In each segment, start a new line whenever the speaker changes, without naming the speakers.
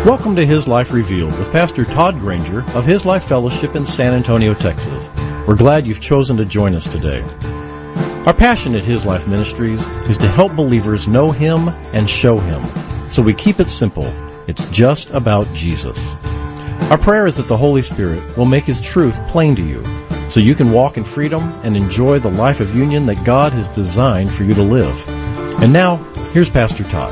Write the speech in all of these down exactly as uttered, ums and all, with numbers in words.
Welcome to His Life Revealed with Pastor Todd Granger of His Life Fellowship in San Antonio, Texas. We're glad you've chosen to join us today. Our passion at His Life Ministries is to help believers know Him and show Him. So we keep it simple. It's just about Jesus. Our prayer is that the Holy Spirit will make His truth plain to you, so you can walk in freedom and enjoy the life of union that God has designed for you to live. And now, here's Pastor Todd.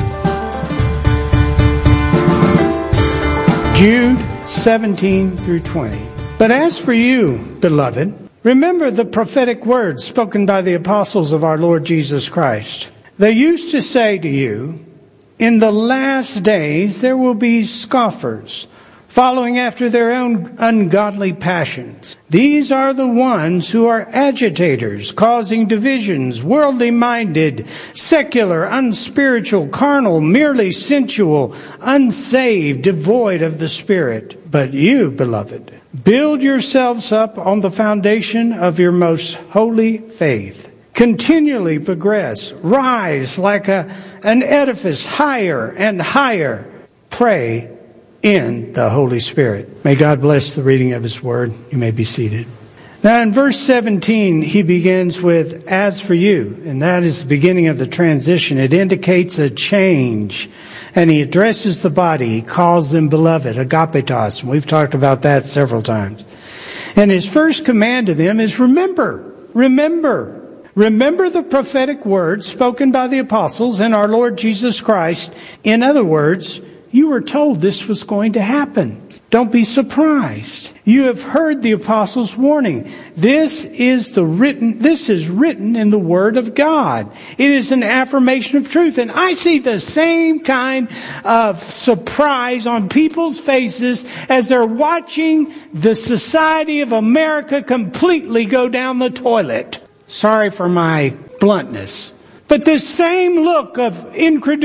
Jude seventeen through twenty. But as for you, beloved, remember the prophetic words spoken by the apostles of our Lord Jesus Christ. They used to say to you, in the last days there will be scoffers, following after their own ungodly passions. These are the ones who are agitators, causing divisions, worldly minded, secular, unspiritual, carnal, merely sensual, unsaved, devoid of the Spirit. But you, beloved, build yourselves up on the foundation of your most holy faith. Continually progress, rise like a, an edifice higher and higher. Pray in the Holy Spirit. May God bless the reading of His Word. You may be seated. Now in verse seventeen, he begins with, as for you, and that is the beginning of the transition. It indicates a change. And he addresses the body. He calls them beloved, agapetos. And we've talked about that several times. And his first command to them is remember, remember. Remember the prophetic words spoken by the apostles and our Lord Jesus Christ. In other words, you were told this was going to happen. Don't be surprised. You have heard the apostles' warning. This is the written, this is written in the Word of God. It is an affirmation of truth. And I see the same kind of surprise on people's faces as they're watching the society of America completely go down the toilet. Sorry for my bluntness. But this same look of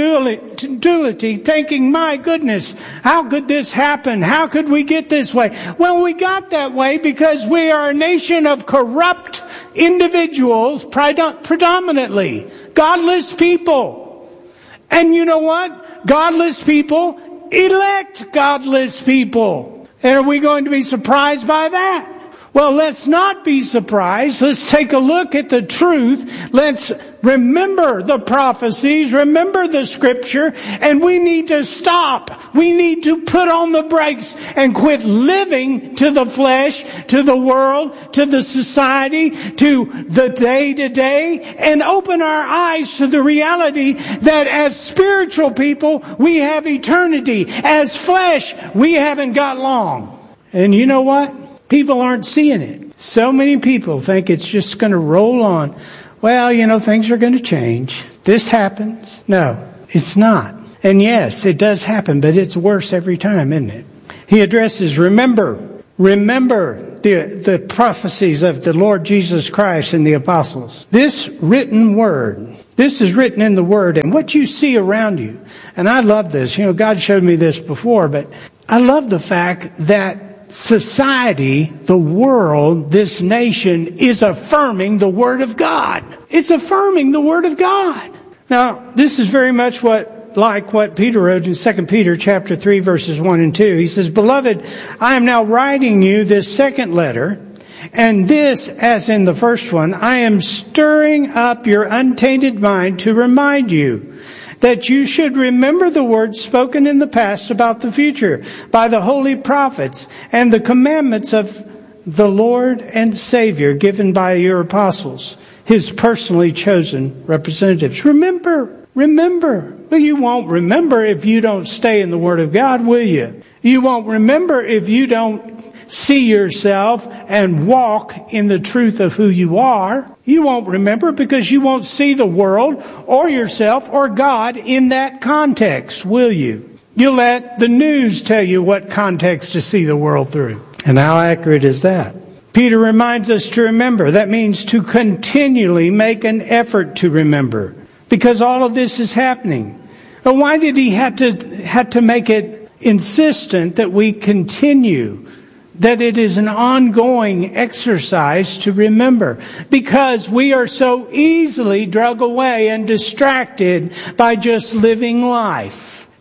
incredulity, thinking, my goodness, how could this happen? How could we get this way? Well, we got that way because we are a nation of corrupt individuals, predominantly godless people. And you know what? Godless people elect godless people. And are we going to be surprised by that? Well, let's not be surprised. Let's take a look at the truth. Let's remember the prophecies, remember the Scripture, and we need to stop. We need to put on the brakes and quit living to the flesh, to the world, to the society, to the day-to-day, and open our eyes to the reality that as spiritual people, we have eternity. As flesh, we haven't got long. And you know what? People aren't seeing it. So many people think it's just going to roll on. Well, you know, things are going to change. This happens. No, it's not. And yes, it does happen, but it's worse every time, isn't it? He addresses, remember, remember the, the prophecies of the Lord Jesus Christ and the apostles. This written word, this is written in the Word, and what you see around you. And I love this. You know, God showed me this before, but I love the fact that society, the world, this nation is affirming the Word of God. It's affirming the Word of God. Now, this is very much what, like what Peter wrote in Second Peter chapter three, verses one and two. He says, Beloved, I am now writing you this second letter, and this, as in the first one, I am stirring up your untainted mind to remind you that you should remember the words spoken in the past about the future by the holy prophets and the commandments of the Lord and Savior given by your apostles, His personally chosen representatives. Remember, remember. Well, you won't remember if you don't stay in the Word of God, will you? You won't remember if you don't see yourself and walk in the truth of who you are. You won't remember because you won't see the world or yourself or God in that context, will you? You'll let the news tell you what context to see the world through. And how accurate is that? Peter reminds us to remember. That means to continually make an effort to remember, because all of this is happening. But why did he have to have to make it insistent that we continue? That it is an ongoing exercise to remember, because we are so easily dragged away and distracted by just living life.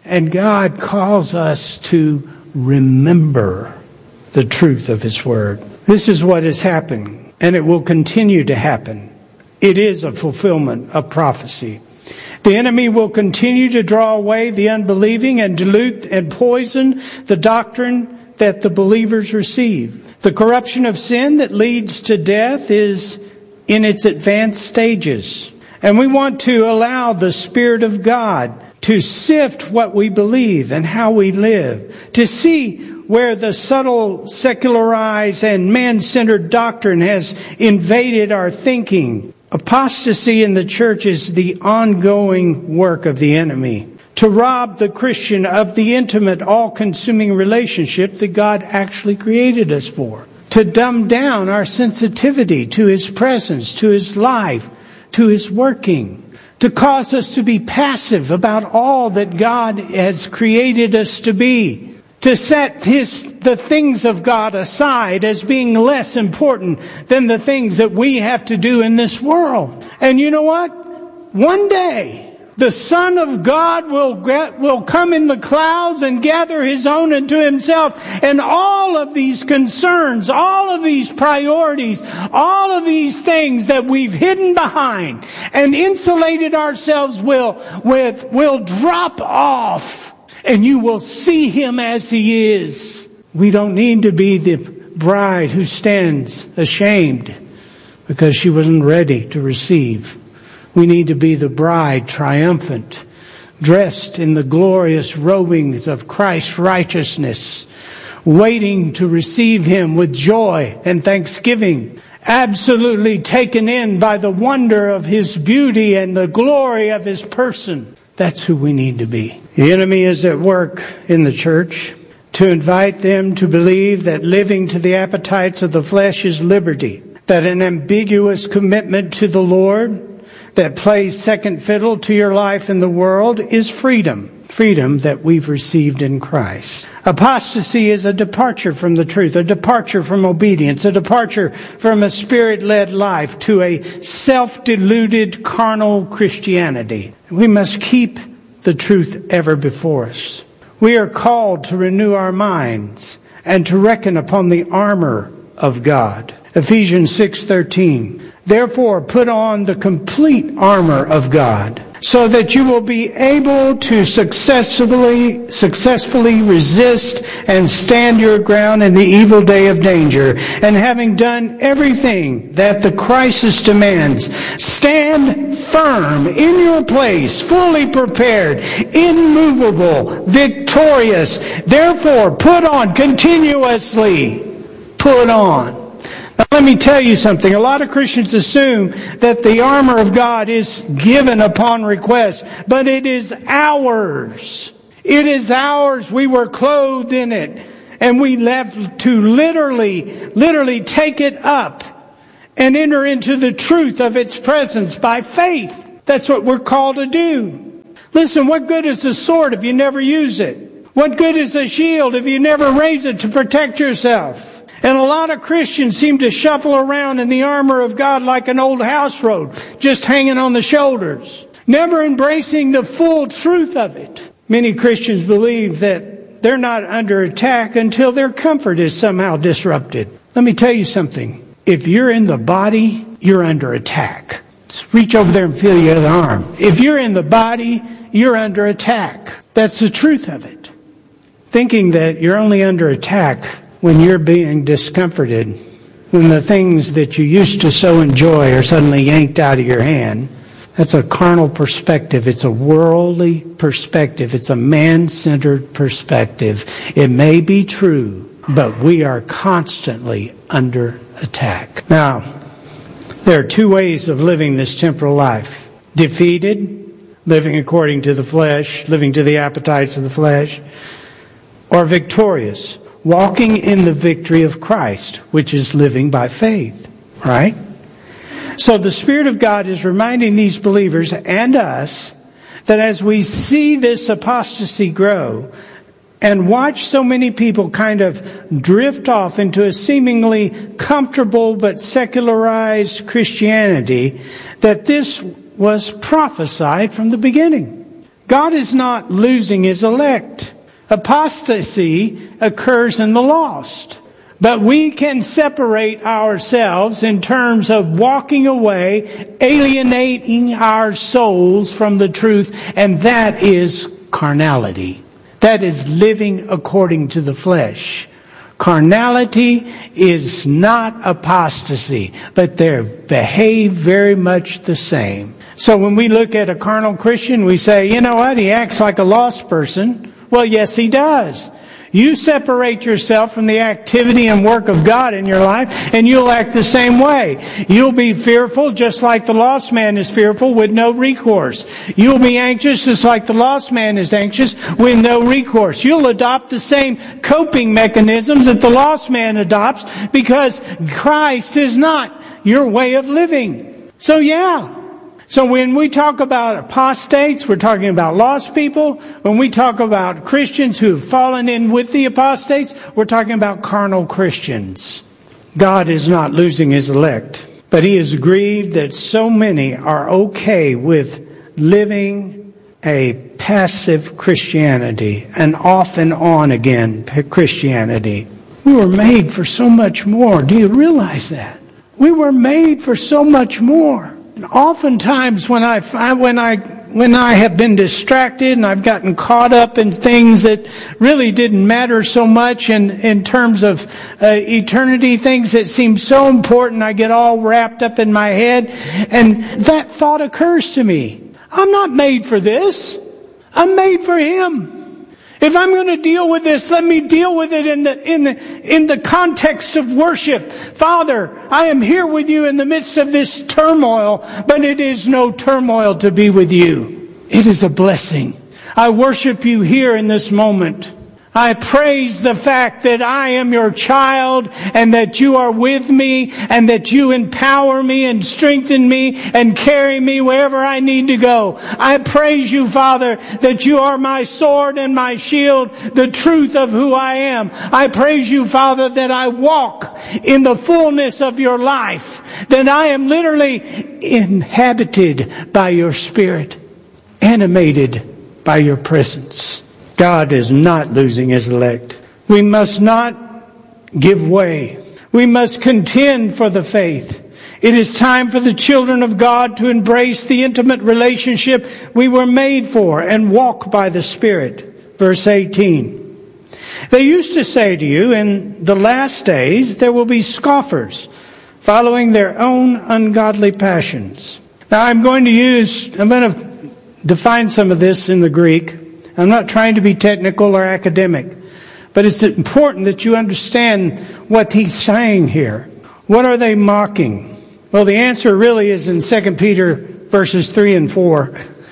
And God calls us to remember the truth of His Word. This is what has happened, and it will continue to happen. It is a fulfillment of prophecy. The enemy will continue to draw away the unbelieving and dilute and poison the doctrine that the believers receive. The corruption of sin that leads to death is in its advanced stages. And we want to allow the Spirit of God to sift what we believe and how we live, to see where the subtle, secularized, and man-centered doctrine has invaded our thinking. Apostasy in the church is the ongoing work of the enemy to rob the Christian of the intimate, all-consuming relationship that God actually created us for, to dumb down our sensitivity to His presence, to His life, to His working, to cause us to be passive about all that God has created us to be, to set his the things of God aside as being less important than the things that we have to do in this world. And you know what? One day, the Son of God will get, will come in the clouds and gather His own unto Himself. And all of these concerns, all of these priorities, all of these things that we've hidden behind and insulated ourselves will, with, will drop off. And you will see Him as He is. We don't need to be the bride who stands ashamed because she wasn't ready to receive. We need to be the bride triumphant, dressed in the glorious robings of Christ's righteousness, waiting to receive Him with joy and thanksgiving, absolutely taken in by the wonder of His beauty and the glory of His person. That's who we need to be. The enemy is at work in the church to invite them to believe that living to the appetites of the flesh is liberty, that an ambiguous commitment to the Lord that plays second fiddle to your life in the world is freedom. Freedom that we've received in Christ. Apostasy is a departure from the truth, a departure from obedience, a departure from a Spirit-led life to a self-deluded carnal Christianity. We must keep the truth ever before us. We are called to renew our minds and to reckon upon the armor of God. Ephesians six thirteen. Therefore, put on the complete armor of God, so that you will be able to successfully, successfully resist and stand your ground in the evil day of danger. And having done everything that the crisis demands, stand firm in your place, fully prepared, immovable, victorious. Therefore, put on continuously, put on. Now, let me tell you something. A lot of Christians assume that the armor of God is given upon request, but it is ours. It is ours. We were clothed in it, and we have to literally, literally take it up and enter into the truth of its presence by faith. That's what we're called to do. Listen, what good is a sword if you never use it? What good is a shield if you never raise it to protect yourself? And a lot of Christians seem to shuffle around in the armor of God like an old house robe, just hanging on the shoulders, never embracing the full truth of it. Many Christians believe that they're not under attack until their comfort is somehow disrupted. Let me tell you something. If you're in the body, you're under attack. Just reach over there and feel your other arm. If you're in the body, you're under attack. That's the truth of it. Thinking that you're only under attack when you're being discomforted, when the things that you used to so enjoy are suddenly yanked out of your hand, that's a carnal perspective. It's a worldly perspective. It's a man-centered perspective. It may be true, but we are constantly under attack. Now, there are two ways of living this temporal life. Defeated, living according to the flesh, living to the appetites of the flesh, or victorious, walking in the victory of Christ, which is living by faith, right? So the Spirit of God is reminding these believers and us that as we see this apostasy grow and watch so many people kind of drift off into a seemingly comfortable but secularized Christianity, that this was prophesied from the beginning. God is not losing His elect. Apostasy occurs in the lost. But we can separate ourselves in terms of walking away, alienating our souls from the truth, and that is carnality. That is living according to the flesh. Carnality is not apostasy, but they behave very much the same. So when we look at a carnal Christian, we say, you know what, he acts like a lost person. Well, yes, he does. You separate yourself from the activity and work of God in your life, and you'll act the same way. You'll be fearful just like the lost man is fearful with no recourse. You'll be anxious just like the lost man is anxious with no recourse. You'll adopt the same coping mechanisms that the lost man adopts because Christ is not your way of living. So yeah. So when we talk about apostates, we're talking about lost people. When we talk about Christians who have fallen in with the apostates, we're talking about carnal Christians. God is not losing His elect, but He is grieved that so many are okay with living a passive Christianity, an off and on again Christianity. We were made for so much more. Do you realize that? We were made for so much more. Oftentimes when I, when I, when I have been distracted and I've gotten caught up in things that really didn't matter so much in, in terms of uh, eternity, things that seem so important, I get all wrapped up in my head. And that thought occurs to me. I'm not made for this. I'm made for Him. If I'm going to deal with this, let me deal with it in the, in the, in the context of worship. Father, I am here with you in the midst of this turmoil, but it is no turmoil to be with you. It is a blessing. I worship you here in this moment. I praise the fact that I am your child and that you are with me and that you empower me and strengthen me and carry me wherever I need to go. I praise you, Father, that you are my sword and my shield, the truth of who I am. I praise you, Father, that I walk in the fullness of your life, that I am literally inhabited by your Spirit, animated by your presence. God is not losing His elect. We must not give way. We must contend for the faith. It is time for the children of God to embrace the intimate relationship we were made for and walk by the Spirit. Verse eighteen. They used to say to you, in the last days there will be scoffers, following their own ungodly passions. Now I'm going to use, I'm going to define some of this in the Greek. I'm not trying to be technical or academic, but it's important that you understand what he's saying here. What are they mocking? Well, the answer really is in Second Peter verses three and four.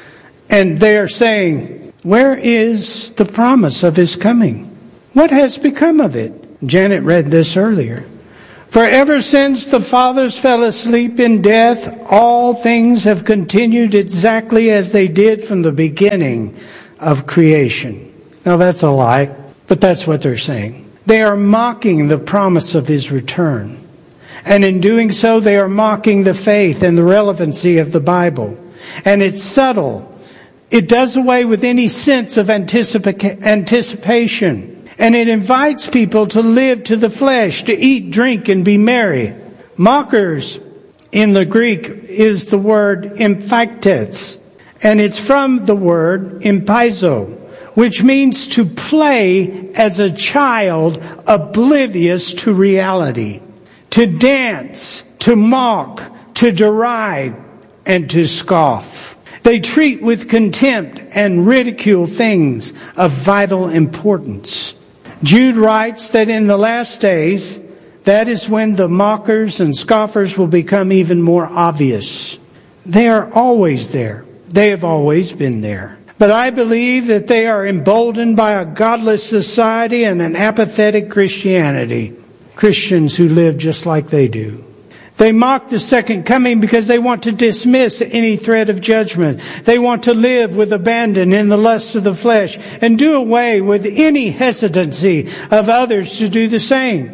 And they are saying, where is the promise of His coming? What has become of it? Janet read this earlier. For ever since the fathers fell asleep in death, all things have continued exactly as they did from the beginning of creation. Now that's a lie, but that's what they're saying. They are mocking the promise of His return. And in doing so, they are mocking the faith and the relevancy of the Bible. And it's subtle. It does away with any sense of anticipa- anticipation. And it invites people to live to the flesh, to eat, drink, and be merry. Mockers in the Greek is the word emphaktes. And it's from the word empaizo, which means to play as a child oblivious to reality. To dance, to mock, to deride, and to scoff. They treat with contempt and ridicule things of vital importance. Jude writes that in the last days, that is when the mockers and scoffers will become even more obvious. They are always there. They have always been there. But I believe that they are emboldened by a godless society and an apathetic Christianity. Christians who live just like they do. They mock the second coming because they want to dismiss any threat of judgment. They want to live with abandon in the lust of the flesh and do away with any hesitancy of others to do the same.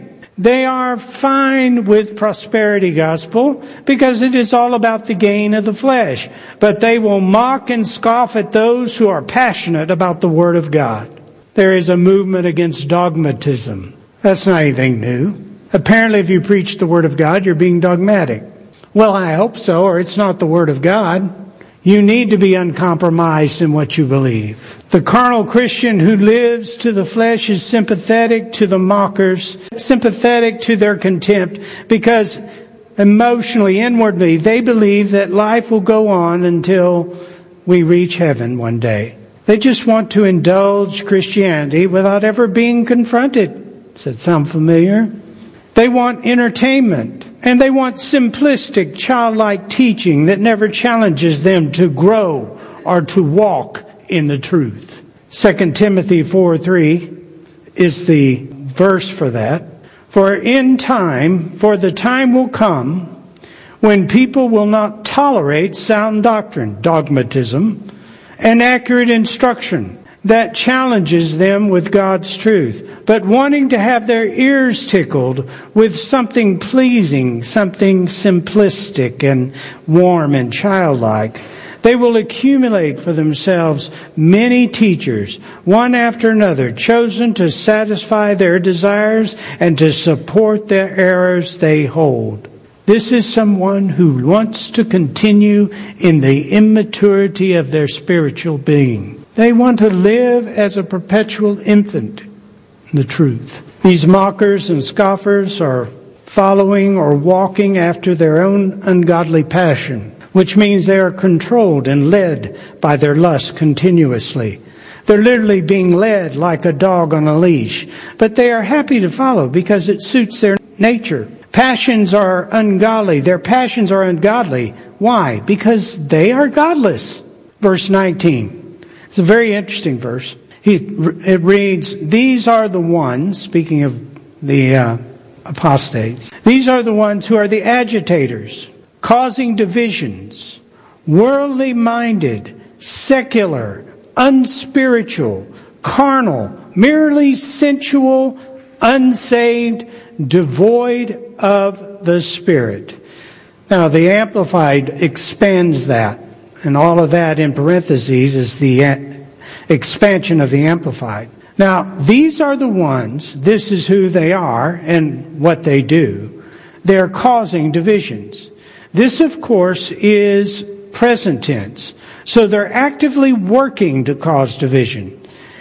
They are fine with prosperity gospel because it is all about the gain of the flesh. But they will mock and scoff at those who are passionate about the Word of God. There is a movement against dogmatism. That's not anything new. Apparently, if you preach the Word of God, you're being dogmatic. Well, I hope so, or it's not the Word of God. You need to be uncompromised in what you believe. The carnal Christian who lives to the flesh is sympathetic to the mockers, sympathetic to their contempt, because emotionally, inwardly, they believe that life will go on until we reach heaven one day. They just want to indulge Christianity without ever being confronted. Does that sound familiar? They want entertainment, and they want simplistic, childlike teaching that never challenges them to grow or to walk in the truth. Second Timothy four three is the verse for that. For in time, for the time will come when people will not tolerate sound doctrine, dogmatism, and accurate instruction that challenges them with God's truth, but wanting to have their ears tickled with something pleasing, something simplistic and warm and childlike. They will accumulate for themselves many teachers, one after another, chosen to satisfy their desires and to support the errors they hold. This is someone who wants to continue in the immaturity of their spiritual being. They want to live as a perpetual infant in the truth. These mockers and scoffers are following or walking after their own ungodly passion, which means they are controlled and led by their lust continuously. They're literally being led like a dog on a leash, but they are happy to follow because it suits their nature. Passions are ungodly. Their passions are ungodly. Why? Because they are godless. Verse nineteen. It's a very interesting verse. He, it reads, these are the ones, speaking of the uh, apostates, these are the ones who are the agitators, causing divisions, worldly minded, secular, unspiritual, carnal, merely sensual, unsaved, devoid of the Spirit. Now, the Amplified expands that. And all of that in parentheses is the expansion of the Amplified. Now, these are the ones, this is who they are and what they do. They're causing divisions. This, of course, is present tense. So they're actively working to cause division.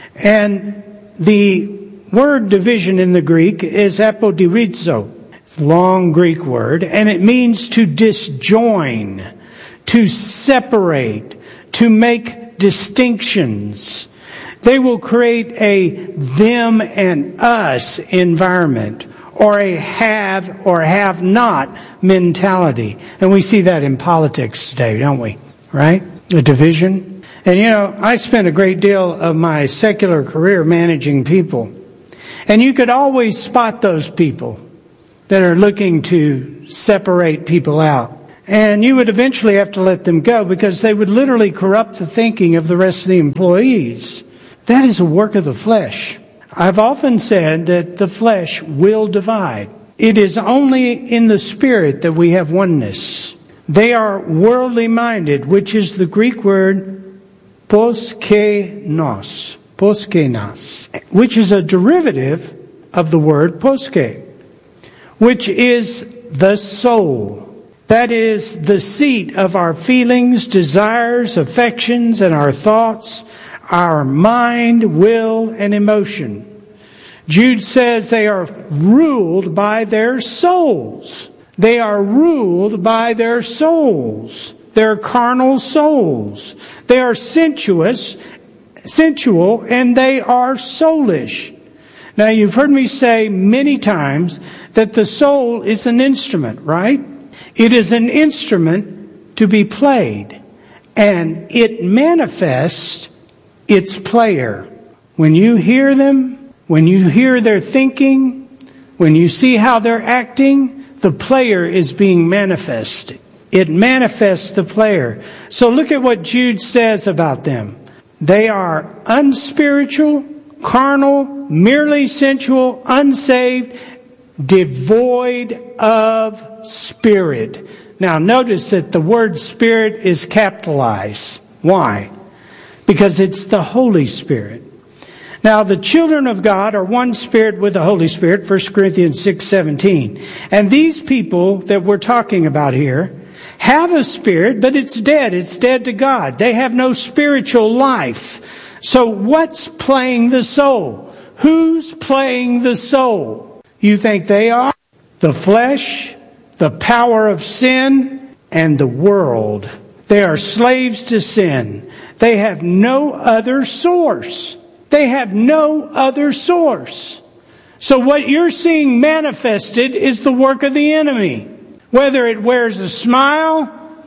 And the word division in the Greek is apodirizo. It's a long Greek word, and it means to disjoin, to separate, to make distinctions. They will create a them and us environment, or a have or have not mentality. And we see that in politics today, don't we? Right? A division. And you know, I spent a great deal of my secular career managing people. And you could always spot those people that are looking to separate people out. And you would eventually have to let them go because they would literally corrupt the thinking of the rest of the employees. That is a work of the flesh. I've often said that the flesh will divide. It is only in the Spirit that we have oneness. They are worldly minded, which is the Greek word poskenos, poskenos, which is a derivative of the word poske, which is the soul. That is the seat of our feelings, desires, affections, and our thoughts, our mind, will, and emotion. Jude says they are ruled by their souls. They are ruled by their souls, their carnal souls. They are sensuous, sensual, and they are soulish. Now, you've heard me say many times that the soul is an instrument, right? It is an instrument to be played, and it manifests its player. When you hear them, when you hear their thinking, when you see how they're acting, the player is being manifested. It manifests the player. So look at what Jude says about them. They are unspiritual, carnal, merely sensual, unsaved, devoid of spirit. Now notice that the word spirit is capitalized. Why? Because it's the Holy Spirit. Now the children of God are one spirit with the Holy Spirit, First Corinthians six seventeen. And these people that we're talking about here have a spirit, but it's dead. It's dead to God. They have no spiritual life. So what's playing the soul? Who's playing the soul? You think they are? The flesh, the power of sin, and the world. They are slaves to sin. They have no other source. They have no other source. So what you're seeing manifested is the work of the enemy. Whether it wears a smile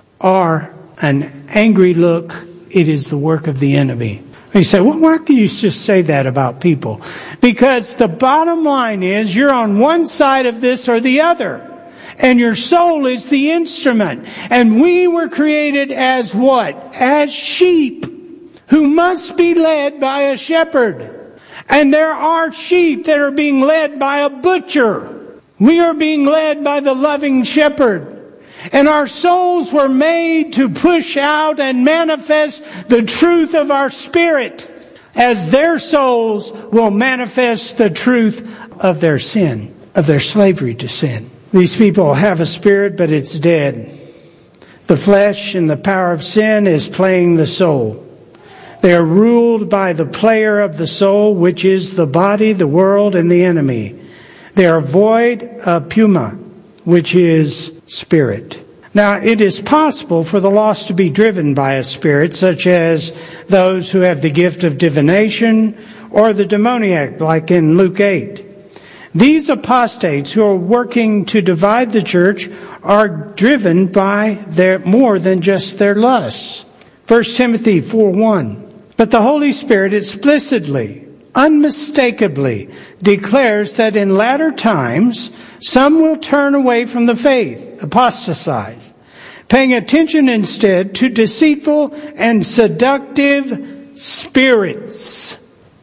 or an angry look, it is the work of the enemy. You say, well, why can you just say that about people? Because the bottom line is you're on one side of this or the other. And your soul is the instrument. And we were created as what? As sheep who must be led by a shepherd. And there are sheep that are being led by a butcher. We are being led by the loving shepherd. And our souls were made to push out and manifest the truth of our spirit, as their souls will manifest the truth of their sin, of their slavery to sin. These people have a spirit, but it's dead. The flesh and the power of sin is playing the soul. They are ruled by the player of the soul, which is the body, the world, and the enemy. They are void of pneuma, which is spirit. Now, it is possible for the lost to be driven by a spirit, such as those who have the gift of divination or the demoniac, like in Luke eight. These apostates who are working to divide the church are driven by their more than just their lusts. First Timothy four one. But the Holy Spirit explicitly, unmistakably declares that in latter times some will turn away from the faith, apostatize, paying attention instead to deceitful and seductive spirits,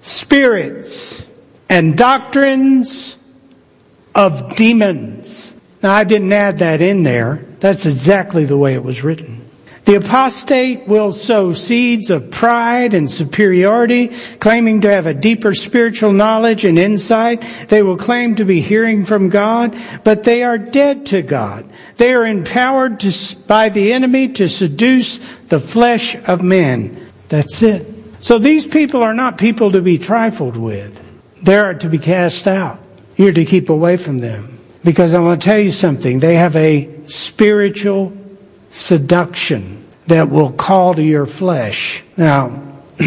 spirits, and doctrines of demons. Now, I didn't add that in there. That's exactly the way it was written. The apostate will sow seeds of pride and superiority, claiming to have a deeper spiritual knowledge and insight. They will claim to be hearing from God, but they are dead to God. They are empowered to, by the enemy to seduce the flesh of men. That's it. So these people are not people to be trifled with. They are to be cast out. You're to keep away from them. Because I want to tell you something. They have a spiritual seduction that will call to your flesh. Now,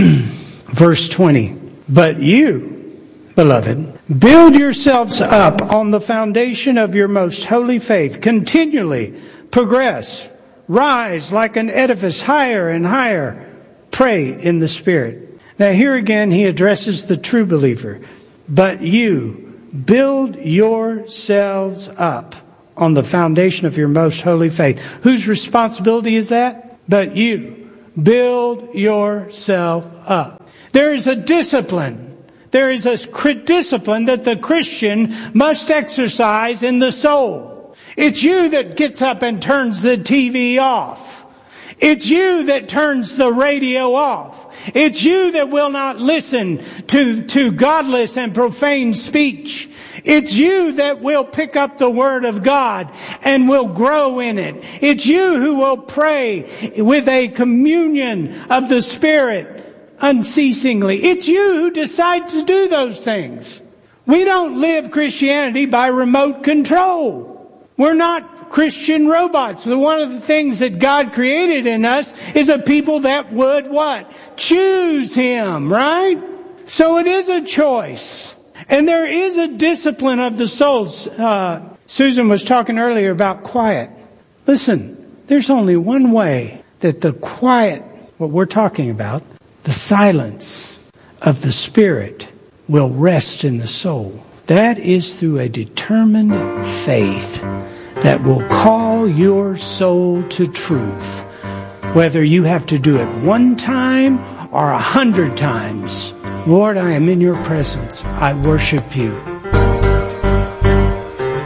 verse twenty. But you, beloved, build yourselves up on the foundation of your most holy faith. Continually progress. Rise like an edifice higher and higher. Pray in the Spirit. Now here again he addresses the true believer. But you, build yourselves up on the foundation of your most holy faith. Whose responsibility is that? But you, build yourself up. There is a discipline. There is a discipline that the Christian must exercise in the soul. It's you that gets up and turns the T V off. It's you that turns the radio off. It's you that will not listen to, to godless and profane speech. It's you that will pick up the Word of God and will grow in it. It's you who will pray with a communion of the Spirit unceasingly. It's you who decide to do those things. We don't live Christianity by remote control. We're not Christian robots. One of the things that God created in us is a people that would what? Choose Him, right? So it is a choice. And there is a discipline of the souls. Uh, Susan was talking earlier about quiet. Listen, there's only one way that the quiet, what we're talking about, the silence of the Spirit will rest in the soul. That is through a determined faith that will call your soul to truth. Whether you have to do it one time or a hundred times. Lord, I am in your presence. I worship you.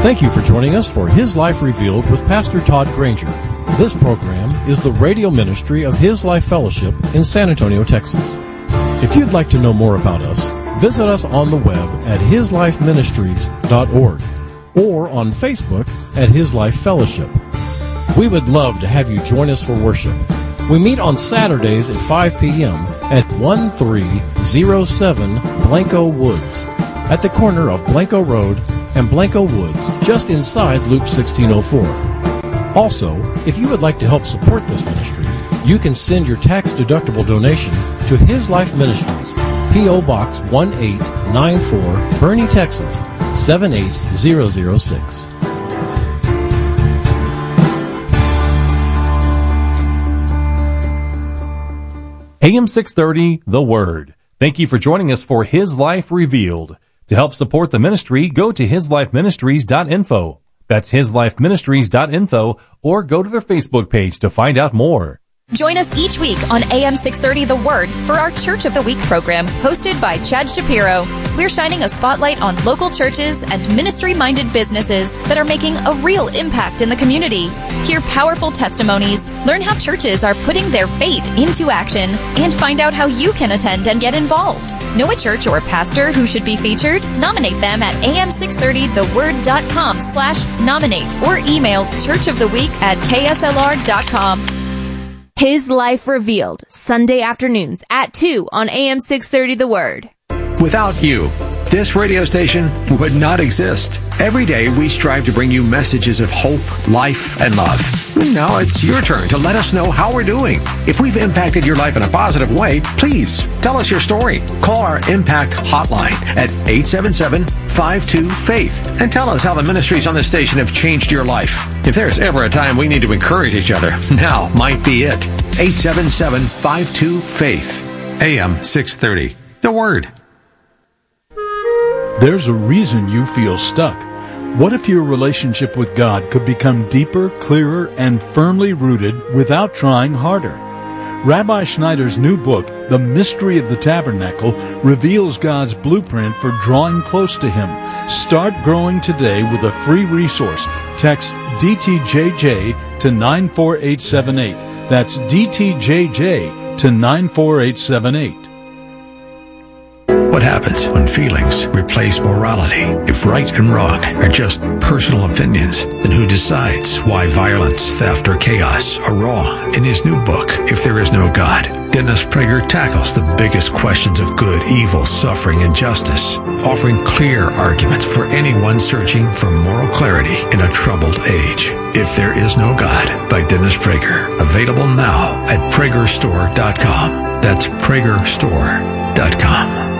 Thank you for joining us for His Life Revealed with Pastor Todd Granger. This program is the radio ministry of His Life Fellowship in San Antonio, Texas. If you'd like to know more about us, visit us on the web at his life ministries dot org or on Facebook at His Life Fellowship. We would love to have you join us for worship. We meet on Saturdays at five p.m. at thirteen oh seven Blanco Woods, at the corner of Blanco Road and Blanco Woods, just inside Loop sixteen oh four. Also, if you would like to help support this ministry, you can send your tax-deductible donation to His Life Ministries, P O. Box one eight nine four, Boerne, Texas, seven eight zero zero six.
A M six thirty, The Word. Thank you for joining us for His Life Revealed. To help support the ministry, go to his life ministries dot info. That's his life ministries dot info, or go to their Facebook page to find out more.
Join us each week on A M six thirty The Word for our Church of the Week program, hosted by Chad Shapiro. We're shining a spotlight on local churches and ministry-minded businesses that are making a real impact in the community. Hear powerful testimonies, learn how churches are putting their faith into action, and find out how you can attend and get involved. Know a church or pastor who should be featured? Nominate them at A M six thirty the word dot com slash nominate or email churchoftheweek at K S L R dot com.
His Life Revealed, Sunday afternoons at two on A M six thirty The Word.
Without you, this radio station would not exist. Every day we strive to bring you messages of hope, life, and love. Now it's your turn to let us know how we're doing. If we've impacted your life in a positive way, please tell us your story. Call our Impact Hotline at eight seven seven, five two, FAITH and tell us how the ministries on this station have changed your life. If there's ever a time we need to encourage each other, now might be it. eight seven seven, five two, FAITH. A M six thirty. The Word.
There's a reason you feel stuck. What if your relationship with God could become deeper, clearer, and firmly rooted without trying harder? Rabbi Schneider's new book, The Mystery of the Tabernacle, reveals God's blueprint for drawing close to Him. Start growing today with a free resource. Text D T J J to nine four eight seven eight. That's D T J J to nine four eight seven eight.
What happens when feelings replace morality? If right and wrong are just personal opinions, then who decides why violence, theft, or chaos are wrong? In his new book, If There Is No God, Dennis Prager tackles the biggest questions of good, evil, suffering, and justice, offering clear arguments for anyone searching for moral clarity in a troubled age. If There Is No God by Dennis Prager, available now at prager store dot com. That's prager store dot com.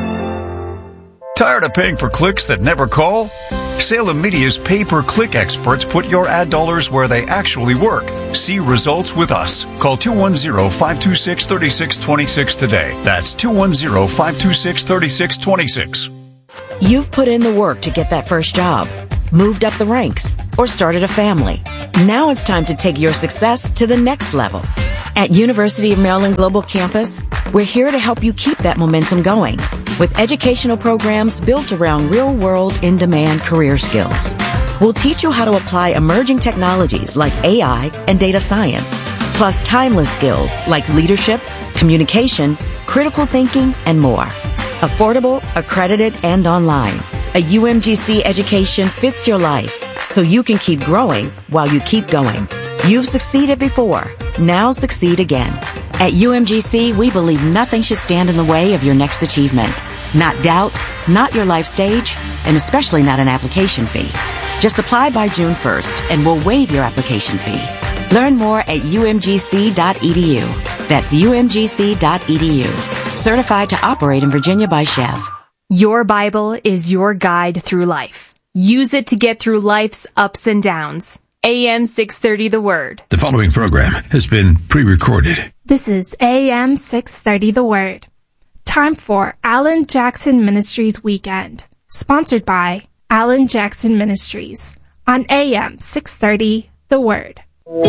Tired of paying for clicks that never call? Salem Media's pay-per-click experts put your ad dollars where they actually work. See results with us. Call two one zero, five two six, three six two six today. That's two one zero, five two six, three six two six.
You've put in the work to get that first job, moved up the ranks, or started a family. Now it's time to take your success to the next level. At University of Maryland Global Campus, we're here to help you keep that momentum going with educational programs built around real-world, in-demand career skills. We'll teach you how to apply emerging technologies like A I and data science, plus timeless skills like leadership, communication, critical thinking, and more. Affordable, accredited, and online. A U M G C education fits your life so you can keep growing while you keep going. You've succeeded before. Now succeed again. At U M G C, we believe nothing should stand in the way of your next achievement. Not doubt, not your life stage, and especially not an application fee. Just apply by June first, and we'll waive your application fee. Learn more at U M G C dot E D U. That's U M G C dot E D U. Certified to operate in Virginia by Chev.
Your Bible is your guide through life. Use it to get through life's ups and downs. A M six thirty The Word.
The following program has been pre-recorded.
This is A M six thirty The Word. Time for Alan Jackson Ministries Weekend. Sponsored by Alan Jackson Ministries on A M six thirty The Word.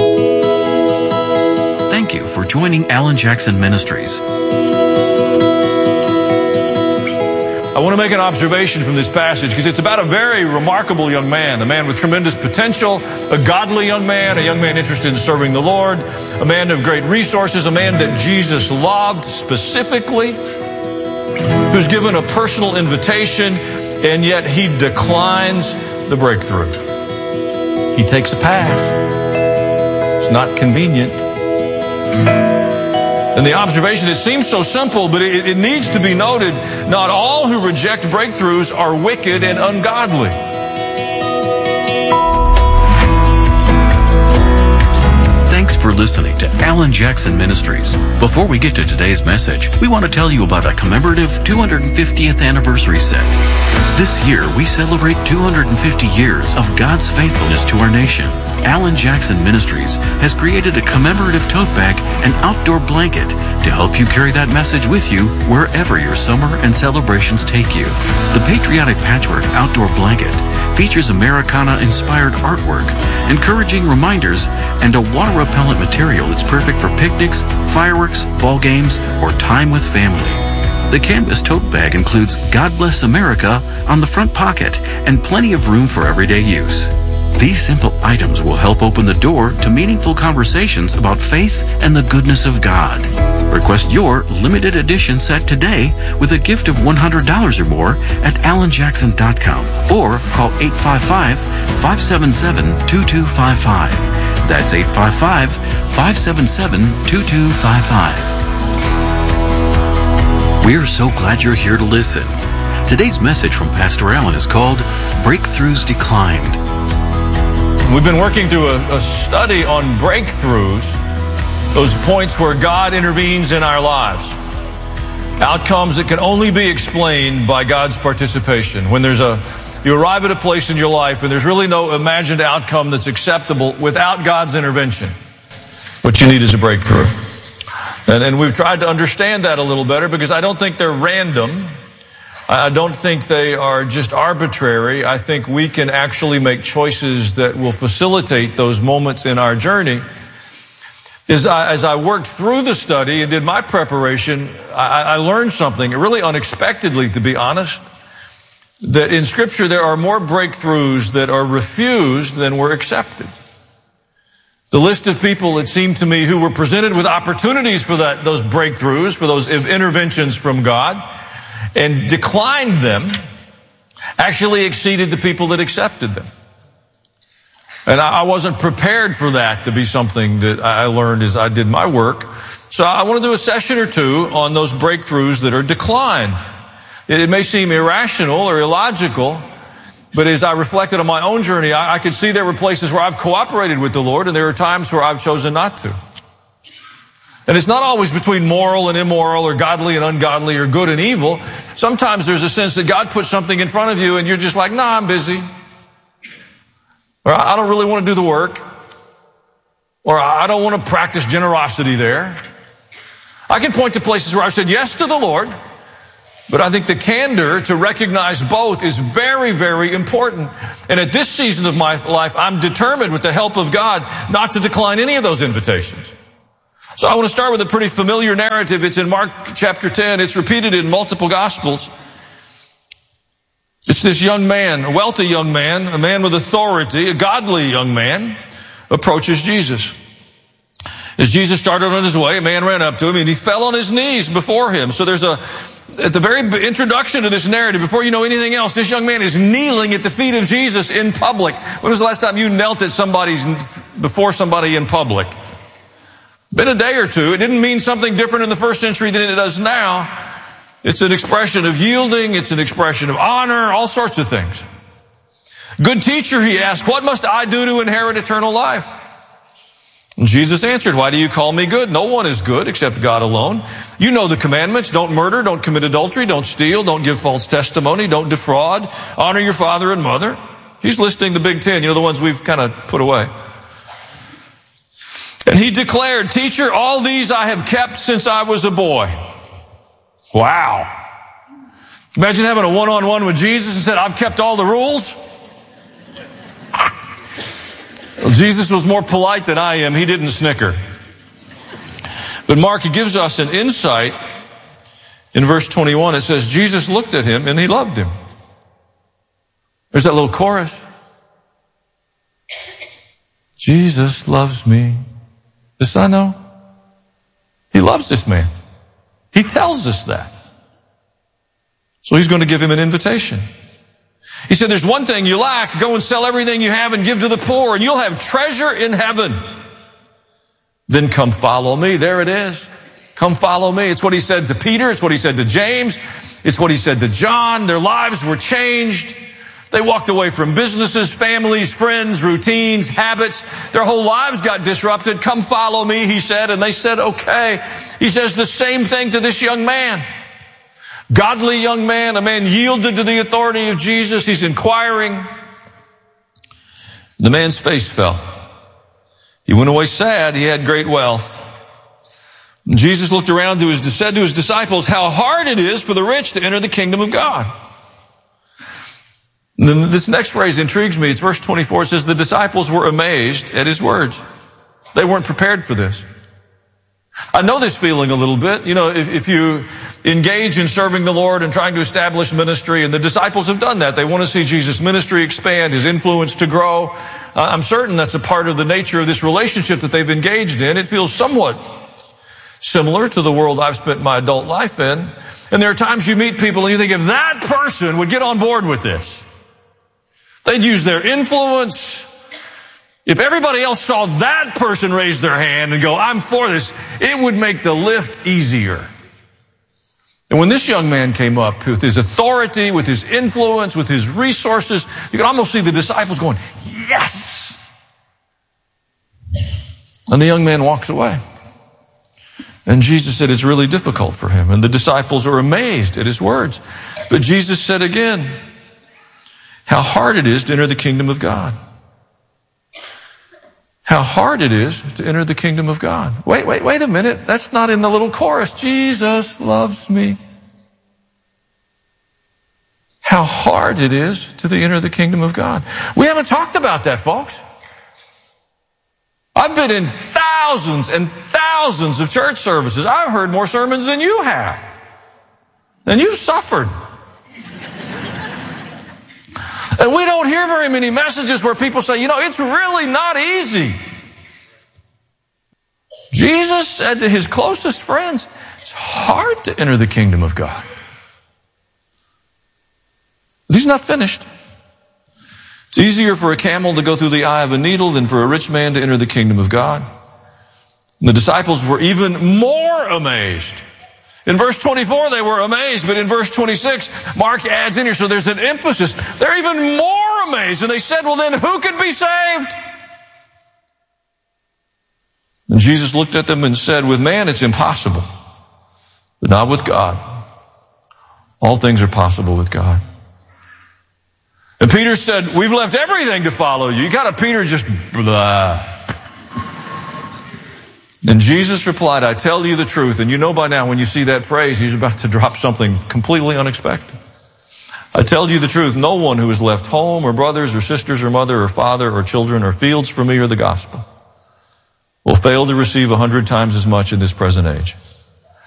Thank you for joining Alan Jackson Ministries. I want to make an observation from this passage because it's about a very remarkable young man, a man with tremendous potential, a godly young man, a young man interested in serving the Lord, a man of great resources, a man that Jesus loved specifically, who's given a personal invitation, and yet he declines the breakthrough. He takes a path. It's not convenient. And the observation, it seems so simple, but it, it needs to be noted, not all who reject breakthroughs are wicked and ungodly.
Thanks for listening to Alan Jackson Ministries. Before we get to today's message, we want to tell you about a commemorative two hundred fiftieth anniversary set. This year, we celebrate two hundred fifty years of God's faithfulness to our nation. Alan Jackson Ministries has created a commemorative tote bag and outdoor blanket to help you carry that message with you wherever your summer and celebrations take you. The Patriotic Patchwork Outdoor Blanket features Americana-inspired artwork, encouraging reminders, and a water-repellent material that's perfect for picnics, fireworks, ball games, or time with family. The canvas tote bag includes God Bless America on the front pocket and plenty of room for everyday use. These simple items will help open the door to meaningful conversations about faith and the goodness of God. Request your limited edition set today with a gift of one hundred dollars or more at alan jackson dot com or call eight five five, five seven seven, two two five five. That's eight five five, five seven seven, two two five five. We're so glad you're here to listen. Today's message from Pastor Allen is called Breakthroughs Declined.
We've been working through a, a study on breakthroughs, those points where God intervenes in our lives. Outcomes that can only be explained by God's participation. When there's a, you arrive at a place in your life and there's really no imagined outcome that's acceptable without God's intervention. What you need is a breakthrough. And, and we've tried to understand that a little better because I don't think they're random. I don't think they are just arbitrary. I think we can actually make choices that will facilitate those moments in our journey. As I, as I worked through the study and did my preparation, I, I learned something really unexpectedly, to be honest, that in Scripture there are more breakthroughs that are refused than were accepted. The list of people, it seemed to me, who were presented with opportunities for that, those breakthroughs, for those interventions from God, and declined them, actually exceeded the people that accepted them. And I wasn't prepared for that to be something that I learned as I did my work. So I want to do a session or two on those breakthroughs that are declined. It may seem irrational or illogical, but as I reflected on my own journey, I could see there were places where I've cooperated with the Lord, and there are times where I've chosen not to. And it's not always between moral and immoral or godly and ungodly or good and evil. Sometimes there's a sense that God puts something in front of you and you're just like, nah, I'm busy. Or I don't really want to do the work. Or I don't want to practice generosity there. I can point to places where I've said yes to the Lord, but I think the candor to recognize both is very, very important. And at this season of my life, I'm determined with the help of God not to decline any of those invitations. So I want to start with a pretty familiar narrative. It's in Mark chapter ten. It's repeated in multiple Gospels. It's this young man, a wealthy young man, a man with authority, a godly young man, approaches Jesus. As Jesus started on his way, a man ran up to him and he fell on his knees before him. So there's a, at the very introduction to this narrative, before you know anything else, this young man is kneeling at the feet of Jesus in public. When was the last time you knelt at somebody's, before somebody in public? Been a day or two. It didn't mean something different in the first century than it does now. It's an expression of yielding. It's an expression of honor, all sorts of things. Good teacher, he asked, what must I do to inherit eternal life? And Jesus answered, why do you call me good? No one is good except God alone. You know the commandments. Don't murder, don't commit adultery, don't steal, don't give false testimony, don't defraud, honor your father and mother. He's listing the big ten, you know, the ones we've kind of put away. And he declared, teacher, all these I have kept since I was a boy. Wow. Imagine having a one-on-one with Jesus and said, I've kept all the rules. Well, Jesus was more polite than I am. He didn't snicker. But Mark gives us an insight In verse twenty-one, it says, Jesus looked at him and he loved him. There's that little chorus. Jesus loves me. This I know. He loves this man. He tells us that. So he's going to give him an invitation. He said, there's one thing you lack. Go and sell everything you have and give to the poor, and you'll have treasure in heaven. Then come follow me. There it is. Come follow me. It's what he said to Peter. It's what he said to James. It's what he said to John. Their lives were changed. They walked away from businesses, families, friends, routines, habits. Their whole lives got disrupted. Come follow me, he said, and they said, okay. He says the same thing to this young man. Godly young man, a man yielded to the authority of Jesus. He's inquiring. The man's face fell. He went away sad. He had great wealth. And Jesus looked around to his, said to his disciples, how hard it is for the rich to enter the kingdom of God. And then this next phrase intrigues me. It's verse twenty-four. It says, the disciples were amazed at his words. They weren't prepared for this. I know this feeling a little bit. You know, if, if you engage in serving the Lord and trying to establish ministry, and the disciples have done that. They want to see Jesus' ministry expand, his influence to grow. Uh, I'm certain that's a part of the nature of this relationship that they've engaged in. It feels somewhat similar to the world I've spent my adult life in. And there are times you meet people and you think, if that person would get on board with this, they'd use their influence. If everybody else saw that person raise their hand and go, I'm for this, it would make the lift easier. And when this young man came up with his authority, with his influence, with his resources, you could almost see the disciples going, yes! And the young man walks away. And Jesus said it's really difficult for him. And the disciples are amazed at his words. But Jesus said again, how hard it is to enter the kingdom of God. How hard it is to enter the kingdom of God. Wait, wait, wait a minute. That's not in the little chorus. Jesus loves me. How hard it is to enter the kingdom of God. We haven't talked about that, folks. I've been in thousands and thousands of church services. I've heard more sermons than you have. And you've suffered. And we don't hear very many messages where people say, you know, it's really not easy. Jesus said to his closest friends, it's hard to enter the kingdom of God. But he's not finished. It's easier for a camel to go through the eye of a needle than for a rich man to enter the kingdom of God. And the disciples were even more amazed. In verse twenty-four, they were amazed, but in verse twenty-six, Mark adds in here, so there's an emphasis. They're even more amazed. And they said, well, then who could be saved? And Jesus looked at them and said, with man it's impossible, but not with God. All things are possible with God. And Peter said, we've left everything to follow you. You got a Peter just blah. And Jesus replied, I tell you the truth. And you know by now when you see that phrase, he's about to drop something completely unexpected. I tell you the truth, no one who has left home or brothers or sisters or mother or father or children or fields for me or the gospel will fail to receive a hundred times as much in this present age